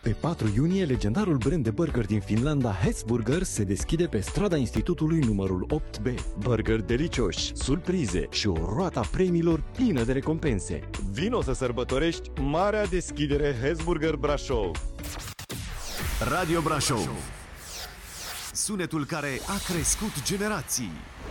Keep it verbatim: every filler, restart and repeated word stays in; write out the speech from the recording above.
Pe patru iunie, legendarul brand de burger din Finlanda, Hesburger, se deschide pe strada Institutului numărul opt B. Burger delicioși, surprize și o roată a premiilor plină de recompense. Vino să sărbătorești marea deschidere Hesburger Brașov. Radio Brașov, sunetul care a crescut generații.